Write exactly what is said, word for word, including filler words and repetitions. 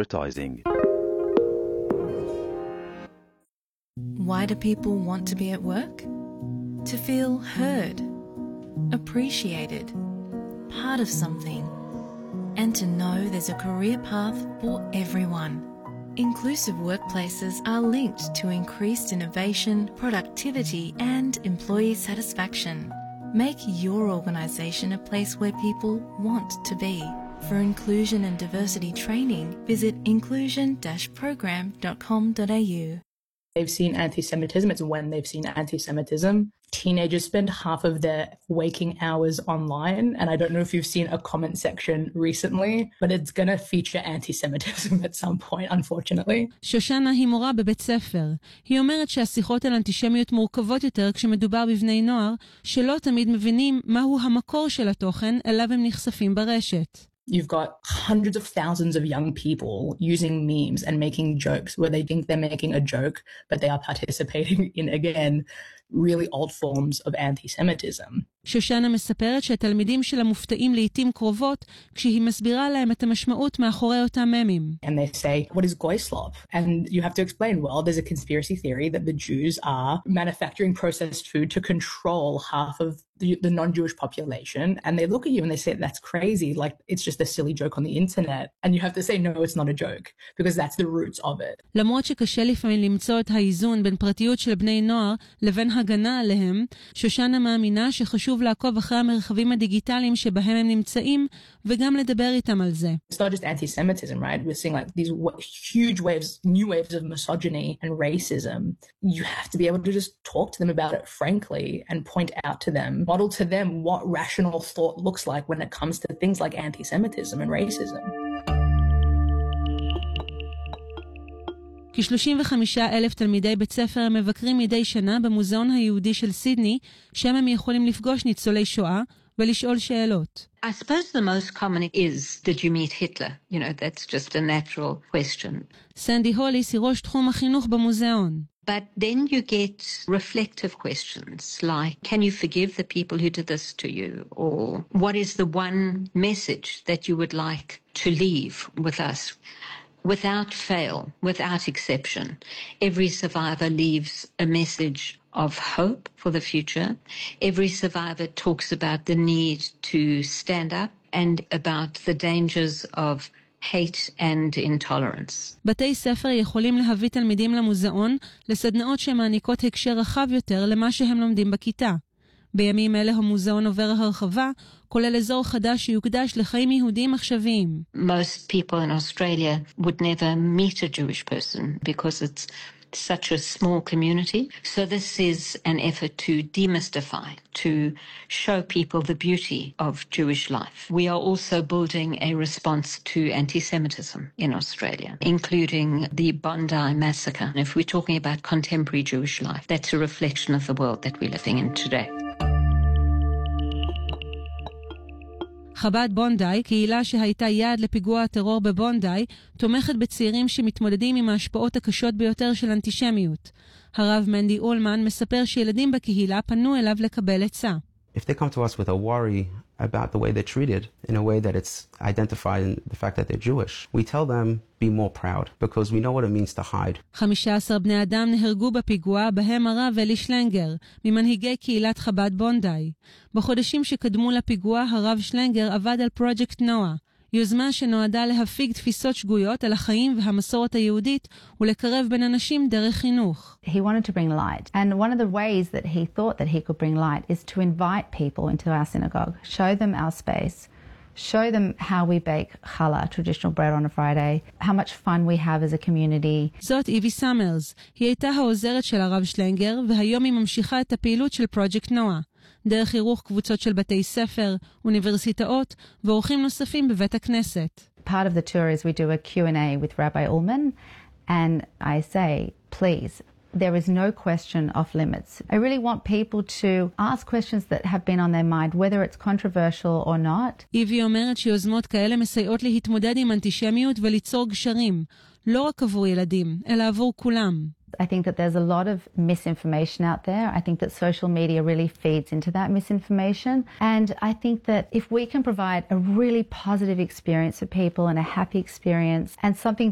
advertising. Why do people want to be at work? To feel heard, appreciated, part of something, and to know there's a career path for everyone. Inclusive workplaces are linked to increased innovation, productivity, and employee satisfaction. Make your organisation a place where people want to be. For inclusion and diversity training, visit inclusion dash program dot com dot a u. They've seen anti-Semitism. It's when they've seen anti-Semitism. Teenagers spend half of their waking hours online, and I don't know if you've seen a comment section recently, but it's going to feature anti-Semitism at some point, unfortunately. שושנה היא מורה בבית ספר. היא אומרת שהשיחות על אנטישמיות מורכבות יותר כשמדובר בבני נוער, שלא תמיד מבינים מהו המקור של התוכן אליו הם נחשפים ברשת. You've got hundreds of thousands of young people using memes and making jokes where they think they're making a joke, but they are participating in, again, really old forms of anti-Semitism. שושנה מספרת שהתלמידים שלה מופתעים לעתים קרובות כשהיא מסבירה להם את המשמעות מאחורי אותם ממים. And they say, what is Goyslop? And you have to explain, well, there's a conspiracy theory that the Jews are manufacturing processed food to control half of the, the non-Jewish population. And they look at you and they say, that's crazy. Like, it's just a silly joke on the internet. And you have to say, no, it's not a joke, because that's the roots of it. למרות שקשה לפעמים למצוא את האיזון בין פרטיות של בני נוער לבין הגנה עליהם, שושנה מאמינה שחשוב לעקוב אחרי המרחבים הדיגיטליים שבהם הם נמצאים, וגם לדבר איתם על זה. It's not just anti-Semitism, right? We're seeing like these huge waves, new waves of misogyny and racism. You have to be able to just talk to them about it frankly and point out to them, model to them what rational thought looks like when it comes to things like anti-Semitism and racism. כ-שלושים וחמישה אלף תלמידי בית ספר מבקרים מדי שנה במוזיאון היהודי של סידני, שם הם יכולים לפגוש ניצולי שואה ולשאול שאלות. I suppose the most common is, did you meet Hitler? You know, that's just a natural question. סנדי הוליס היא ראש תחום החינוך במוזיאון. But then you get reflective questions like, can you forgive the people who did this to you? Or what is the one message that you would like to leave with us? Without fail, without exception, every survivor leaves a message of hope for the future. Every survivor talks about the need to stand up and about the dangers of hate and intolerance. בתי ספר יכולים להביא תלמידים למוזיאון לסדנאות שמעניקות הקשר רחב יותר למה שהם לומדים בכיתה. בימים אלה המוזיאון עובר הרחבה, כולל אזור חדש שיוקדש לחיים יהודיים עכשוויים. Most people in Australia would never meet a Jewish person because it's such a small community. So this is an effort to demystify, to show people the beauty of Jewish life. We are also building a response to anti-Semitism in Australia, including the Bondi massacre. If we're talking about contemporary Jewish life, that's a reflection of the world that we're living in today. חב"ד בונדי, קהילה שהייתה יעד לפיגוע הטרור בבונדי, תומכת בצעירים שמתמודדים עם ההשפעות הקשות ביותר של אנטישמיות. הרב מנדי אולמן מספר שילדים בקהילה פנו אליו לקבל עצה. If they come to us with a worry about the way they're treated, in a way that it's identified in the fact that they're Jewish, we tell them, be more proud, because we know what it means to hide. חמישה עשר בני אדם נהרגו בפיגוע, בהם הרב אלי שלנגר, ממנהיגי קהילת חב"ד בונדי. בחודשים שקדמו לפיגוע, הרב שלנגר עבד על פרויקט נועה, יוזמה שנועדה להפיג תפיסות שגויות על החיים והמסורת היהודית ולקרב בין אנשים דרך חינוך. He wanted to bring light, and one of the ways that he thought that he could bring light is to invite people into our synagogue, show them our space, show them how we bake challah, traditional bread on a Friday, how much fun we have as a community. זאת איבי סאמרס, היא הייתה העוזרת של הרב שלנגר, והיום היא ממשיכה את הפעילות של פרויקט נועה. דרך אירוח קבוצות של בתי ספר, אוניברסיטאות ואורחים נוספים בבית הכנסת. Part of the tour is we do a Q and A with Rabbi Ullman, and I say, please, there is no question of limits. I really want people to ask questions that have been on their mind, whether it's controversial or not. איבי אומרת שיוזמות כאלה מסייעות להתמודד עם אנטישמיות וליצור גשרים, לא רק עבור ילדים, אלא עבור כולם. I think that there's a lot of misinformation out there. I think that social media really feeds into that misinformation. And I think that if we can provide a really positive experience for people and a happy experience and something